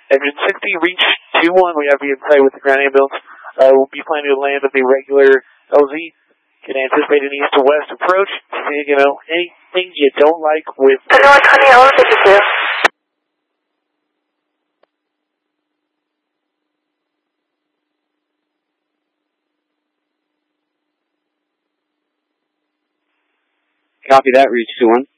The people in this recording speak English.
Engine 60, reach 2-1. We have you in sight with the ground ambulance. We'll be planning to land at the regular LZ. Can anticipate an east to west approach. You know, anything you don't like with... North 20, I'll 52. Copy that, reach 2-1.